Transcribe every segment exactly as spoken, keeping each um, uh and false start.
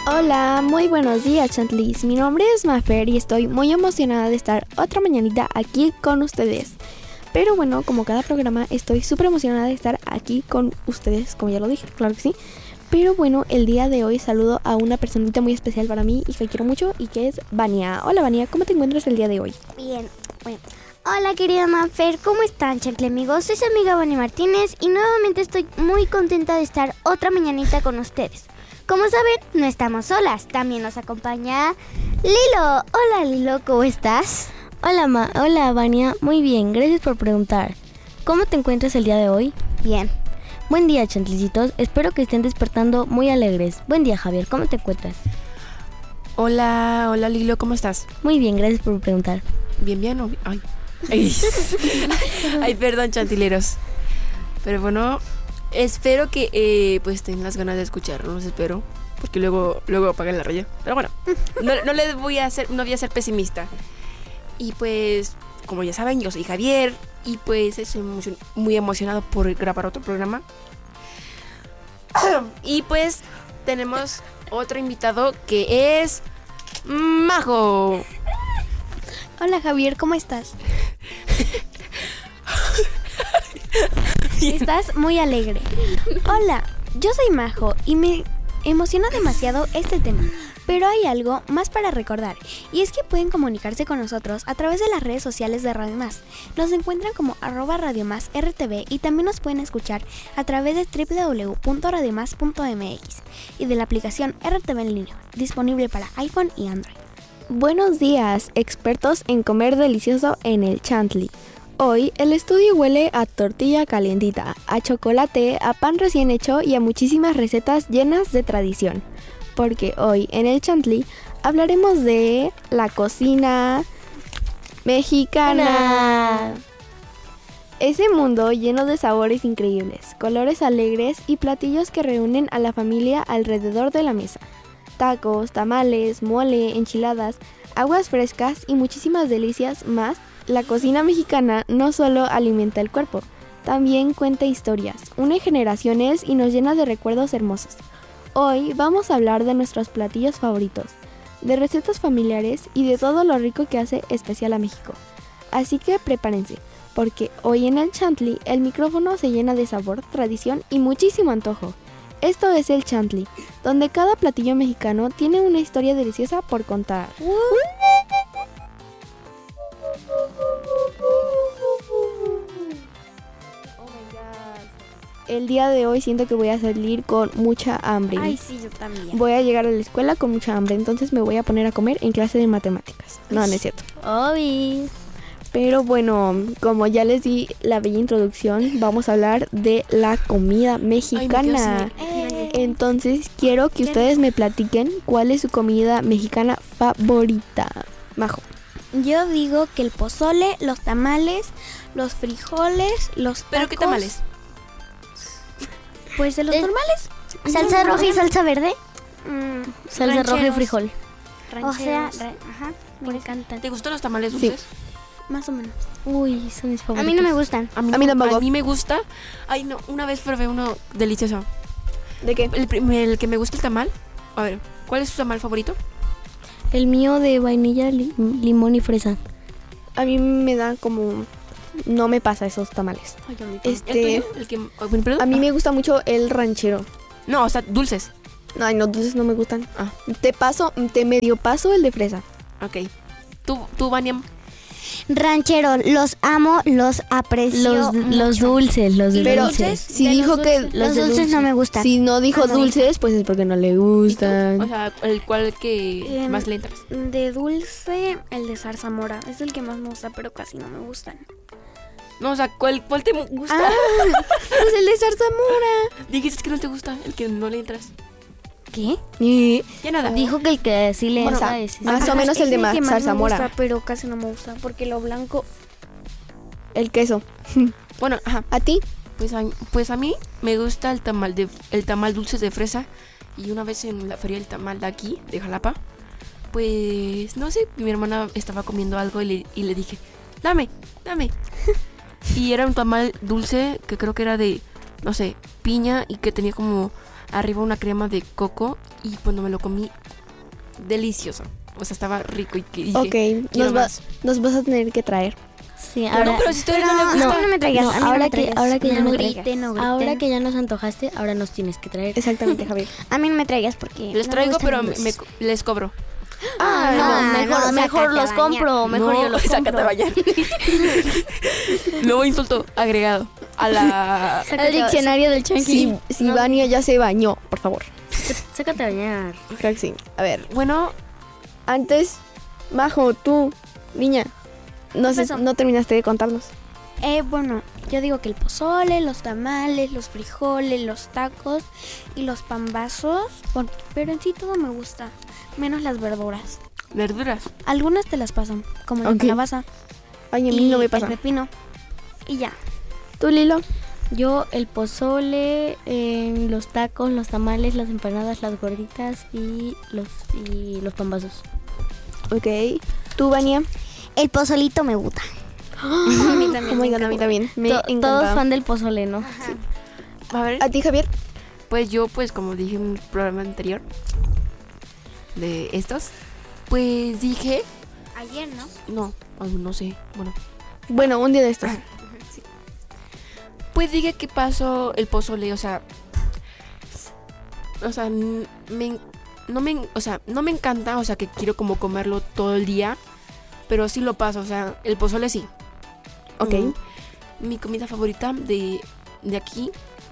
Hola, muy buenos días, Chantlis. Mi nombre es Mafer y estoy muy emocionada de estar otra mañanita aquí con ustedes. Pero bueno, como cada programa, estoy súper emocionada de estar aquí con ustedes, como ya lo dije, claro que sí. Pero bueno, el día de hoy saludo a una personita muy especial para mí y que quiero mucho y que es Vania. Hola Vania, ¿cómo te encuentras el día de hoy? Bien, bueno. Hola querida Mafer, ¿cómo están, chancle amigos? Soy su amiga Vania Martínez y nuevamente estoy muy contenta de estar otra mañanita con ustedes. Como saben, no estamos solas, también nos acompaña Lilo. Hola Lilo, ¿cómo estás? Hola Ma, hola Vania, muy bien, gracias por preguntar. ¿Cómo te encuentras el día de hoy? Bien. Buen día, chantlicitos, espero que estén despertando muy alegres. Buen día, Javier, ¿cómo te encuentras? Hola, hola Lilo, ¿cómo estás? Muy bien, gracias por preguntar. Bien, bien, o... ay. Ay. Ay, perdón, chantileros. Pero bueno, espero que eh, pues tengan las ganas de escucharlo, los espero, porque luego luego apagan la raya. Pero bueno, no, no les voy a hacer, no voy a ser pesimista. Y pues, como ya saben, yo soy Javier y pues estoy emocion- muy emocionado por grabar otro programa. Y pues tenemos otro invitado que es Majo. Hola Javier, ¿cómo estás? Estás muy alegre. Hola, yo soy Majo y me emociona demasiado este tema. Pero hay algo más para recordar, y es que pueden comunicarse con nosotros a través de las redes sociales de Radio Más. Nos encuentran como arroba Radio Más R T V y también nos pueden escuchar a través de doble u doble u doble u punto radio más punto m x y de la aplicación R T V en línea, disponible para iPhone y Android. Buenos días, expertos en comer delicioso en el Chantli. Hoy el estudio huele a tortilla calientita, a chocolate, a pan recién hecho y a muchísimas recetas llenas de tradición. Porque hoy en el Chantli hablaremos de la cocina mexicana. Ese mundo lleno de sabores increíbles, colores alegres y platillos que reúnen a la familia alrededor de la mesa. Tacos, tamales, mole, enchiladas, aguas frescas y muchísimas delicias más. La cocina mexicana no solo alimenta el cuerpo, también cuenta historias, une generaciones y nos llena de recuerdos hermosos. Hoy vamos a hablar de nuestros platillos favoritos, de recetas familiares y de todo lo rico que hace especial a México. Así que prepárense, porque hoy en el Chantli el micrófono se llena de sabor, tradición y muchísimo antojo. Esto es el Chantli, donde cada platillo mexicano tiene una historia deliciosa por contar. Uh. El día de hoy siento que voy a salir con mucha hambre. Ay, sí, yo también. Voy a llegar a la escuela con mucha hambre, entonces me voy a poner a comer en clase de matemáticas. No, no es cierto. Obi. Pero bueno, como ya les di la bella introducción, vamos a hablar de la comida mexicana. Ay, entonces quiero que ustedes me platiquen cuál es su comida mexicana favorita. Majo. Yo digo que el pozole, los tamales, los frijoles, los tacos. ¿Pero qué tamales? Pues de los ¿De normales. ¿Salsa roja y salsa verde? Mm, Salsa roja y rancheros, frijol. O sea, rancheros. re- ajá. Me encantan. ¿Te gustan los tamales Sí. dulces? Más o menos. Uy, son mis A favoritos. mí no me gustan. A mí, A mí no- tampoco. A mí me gusta. Ay, no, una vez probé uno delicioso. ¿De qué? El, prim- el que me gusta el tamal. A ver, ¿cuál es su tamal favorito? El mío de vainilla, li- limón y fresa. A mí me da como... No me pasa esos tamales. Este, ¿El tuyo? El que, oh, perdón. a mí me gusta mucho el ranchero. No, o sea, dulces. Ay, no, dulces no me gustan. Ah, Te paso, te medio paso el de fresa. ok. ¿Tú, tú Vania? Ranchero, los amo, los aprecio Los, los mucho. dulces, los ¿Y Pero los dulces? si De dijo los que... dulces- Los dulces no me gustan. Si no dijo Ah, no. dulces, pues es porque no le ¿Y tú? gustan. O sea, el cual que Em, más le entras. De dulce, el de zarzamora. Es el que más me gusta, pero casi no me gustan. No, o sea, ¿cuál, cuál te gusta? Ah, pues el de zarzamora. Dijiste que no te gusta, el que no le entras. ¿Qué? Y Ya nada. Dijo que el que sí le Bueno, entra o sea, es... más Ajá, o menos es el de ma- que más me zarzamora. gusta, pero casi no me gusta, porque lo blanco... el queso. Bueno, ajá. ¿A ti? Pues a, pues a mí me gusta el tamal de el tamal dulce de fresa. Y una vez en la feria del tamal de aquí, de Jalapa, pues no sé, mi hermana estaba comiendo algo y le, y le dije, dame, dame. Y era un tamal dulce que creo que era de, no sé, piña y que tenía como arriba una crema de coco y cuando me lo comí, delicioso. O sea, estaba rico y que dije, Ok, quiero nos, va- más. nos vas a tener que traer. Sí, Pero ahora, no, pero si a ustedes no, No, les gusta. no, no me traigas. no, a mí no ahora me que, traigas. ahora que ya no nos me traigas. traigas. no griten. Ahora que ya nos antojaste, ahora nos tienes que traer. Exactamente, Javier. A mí no me traigas porque. Les no me traigo, gustan pero los- me, les cobro. Ah, no, no, mejor, no, mejor sácate los a compro, mejor no, yo los sácate compro. a bañar. Nuevo insulto agregado a la... Al diccionario del chanqui. Si, si Vania ya se bañó, por favor. Sácate a bañar. Claro que sí. A ver, Bueno, antes, Majo, tú, niña, no, sé, pasó? no terminaste de contarnos. Eh, bueno, yo digo que el pozole, los tamales, los frijoles, los tacos y los pambazos, por- pero en sí todo me gusta, menos las verduras. verduras. Algunas te las pasan, como la Ok. calabaza Ay, a y mí no me pasa. el pepino. Y ya. ¿Tú, Lilo? Yo el pozole, eh, los tacos, los tamales, las empanadas, las gorditas y los y los pambazos. Ok. ¿Tú, Vania? El pozolito me gusta. A mí Oh también. my God, a mí también. Me To- encanta. todos fan del pozole, ¿no? A ver, ¿A ti, Javier? pues yo, pues como dije en un programa anterior de estos, pues dije, Ayer, ¿no? no, ay, no sé, bueno, Bueno, un día de estos. pues dije que paso el pozole, o sea, o sea, n- me, en- no me, en- o sea, no me encanta, o sea, que quiero como comerlo todo el día, pero sí lo paso, o sea, el pozole sí. Ok. Mm, mi comida favorita de, de aquí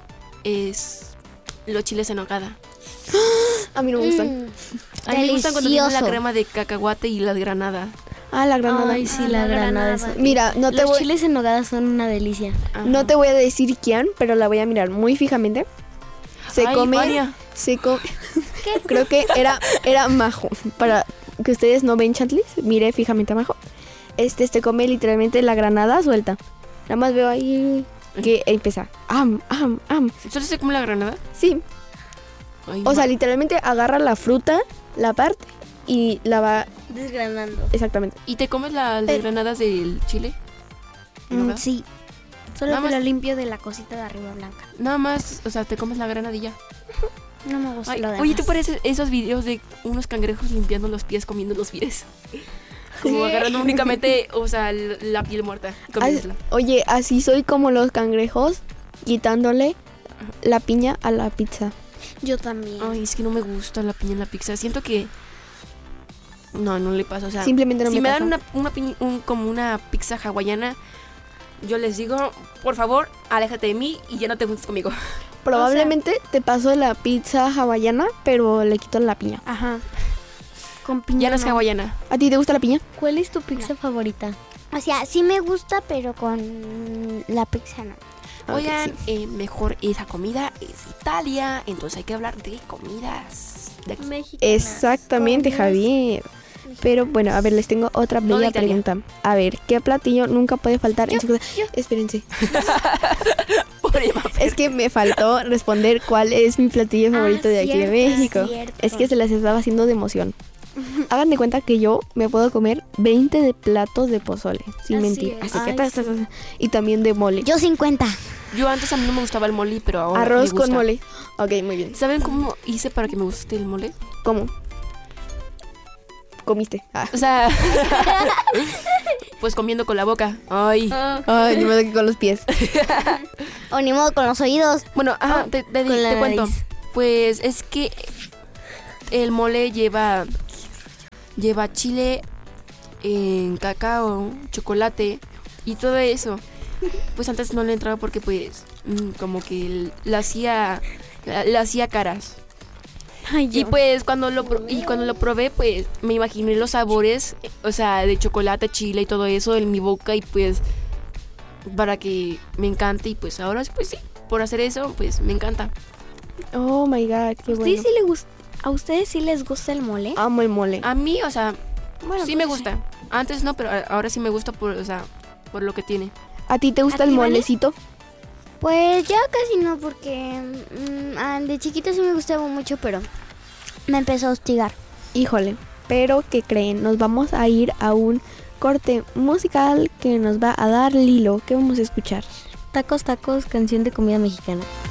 es los chiles en nogada. A mí no me gustan. Mm, A mí me gustan cuando tienen la delicioso. crema de cacahuate y las granadas. Ah, la granada. Ay, sí, Ah, la la granada. granada. esa. Mira, no te, Los voy, chiles en nogada son una delicia. Ajá. no te voy a decir quién, pero la voy a mirar muy fijamente. Se Ay, come... Vania. Se come... Creo que era, era Majo. Para que ustedes no ven Chantlis, mire fijamente a Majo. Este se come literalmente la granada suelta. Nada más veo ahí que empieza. Am, am, am. ¿Solo se come la granada? Sí. Ay, O sea, ma- literalmente agarra la fruta, la parte y la va... Desgranando. Exactamente. ¿Y te comes la- las Pero- granadas del chile? Mm, ¿Nogada? sí. Solo Nada que más- lo limpio de la cosita de arriba blanca. Nada más, o sea, te comes la granadilla. No me gusta Ay, lo demás. oye, ¿tú pareces esos videos de unos cangrejos limpiando los pies, comiendo los pies? Como agarrando únicamente, o sea, l- la piel muerta y As- comiéndosela. oye, así soy como los cangrejos quitándole la piña a la pizza. Yo también. Ay, es que no me gusta la piña en la pizza. Siento que... No, no le pasa, o sea... Simplemente no si me me pasa. dan una, una piña- un- como una pizza hawaiana, yo les digo, por favor, aléjate de mí y ya no te juntes conmigo. Probablemente te paso la pizza hawaiana, pero le quito la piña. Ajá. Con piña. Ya no es no. hawaiana. ¿A ti te gusta la piña? ¿Cuál es tu pizza favorita? O sea, sí me gusta, pero con la pizza no. Ok, Oigan, sí. eh, mejor esa comida es Italia, entonces hay que hablar de comidas de aquí. Exactamente, Javier. Pero bueno, a ver, les tengo otra No de bella Italia. pregunta. A ver, ¿qué platillo nunca puede faltar en su casa? Espérense. Pobre mamá. Es que me faltó responder cuál es mi platillo favorito de aquí de cierto, México. cierto. Es que se las estaba haciendo de emoción. Hagan de cuenta que yo me puedo comer veinte de platos de pozole, sin Así mentir. es. Así que Ay, tas, tas, tas, y también de mole. Yo cincuenta. Yo antes a mí no me gustaba el mole, pero ahora Arroz me con gusta. mole. Ok, muy bien. ¿Saben cómo hice para que me guste el mole? ¿Cómo? Comiste. Ah. O sea, pues comiendo con la boca. Ay. Ay, ni modo que con los pies. O ni modo con los oídos. Bueno, ajá, te, te- con la te cuento. nariz. Pues es que el mole lleva lleva chile, en cacao, chocolate y todo eso. Pues antes no le entraba porque pues mm, como que l- la hacía la, la hacía caras. Ay, Y yo. pues cuando lo pro- y cuando lo probé, pues me imaginé los sabores, eh, o sea, de chocolate, chile y todo eso en mi boca y pues para que me encante y pues ahora pues sí, por hacer eso, pues me encanta. Oh my god, qué ¿Ustedes bueno. sí le gust- ¿A ustedes sí les gusta el mole? Amo el mole. A mí, o sea, Bueno, sí me pues, gusta. Antes no, pero a- ahora sí me gusta por, o sea, por lo que tiene. ¿A ti te gusta ¿A el ti, Vani? molecito? Pues ya casi no, porque mm, ah, de chiquita sí me gustaba mucho, pero me empezó a hostigar. Híjole, pero ¿qué creen? Nos vamos a ir a un corte musical que nos va a dar Lilo. ¿Qué vamos a escuchar? Tacos, tacos, canción de comida mexicana.